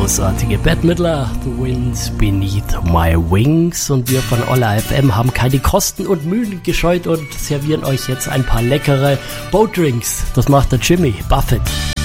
großartige Bette Midler, The Wind Beneath My Wings. Und wir von Olla FM haben keine Kosten und Mühen gescheut und servieren euch jetzt ein paar leckere Boatdrinks. Das macht der Jimmy Buffett.